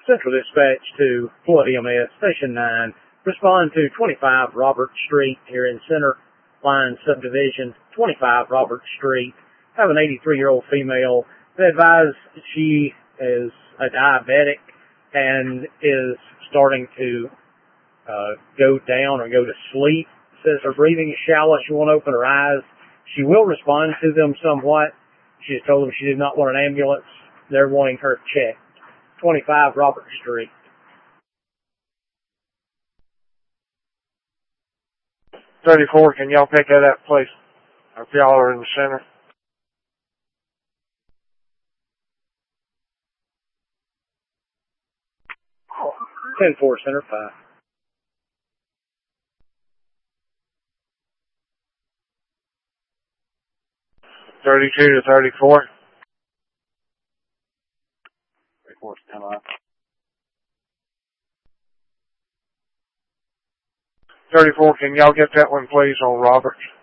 Central Dispatch to Flood EMS, Station 9. Respond to 25 Robert Street here in Center Line Subdivision, 25 Robert Street. Have an 83-year-old female. They advise she is a diabetic and is starting to go down or go to sleep. Says her breathing is shallow. She won't open her eyes. She will respond to them somewhat. She has told them she did not want an ambulance. They're wanting her checked. 25 Robert Street. 34, can y'all pick that up, please? If y'all are in the center. Oh, 10-4, Center 5. $32 to 34. 34's come up. 34, can y'all get that one, please, on Roberts?